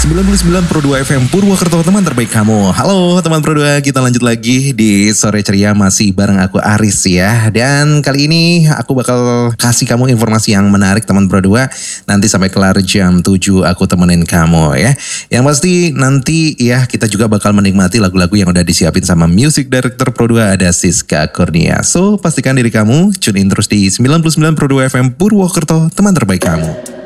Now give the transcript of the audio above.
99 Pro 2 FM Purwokerto, teman terbaik kamu. Halo teman Pro 2, kita lanjut lagi di Sore Ceria masih bareng aku Aris ya. Dan kali ini aku bakal kasih kamu informasi yang menarik teman Pro 2. Nanti sampai kelar jam 7 aku temenin kamu ya. Yang pasti nanti ya kita juga bakal menikmati lagu-lagu yang udah disiapin sama Music Director Pro 2 ada Siska Kurnia. So pastikan diri kamu tune in terus di 99 Pro 2 FM Purwokerto, teman terbaik kamu.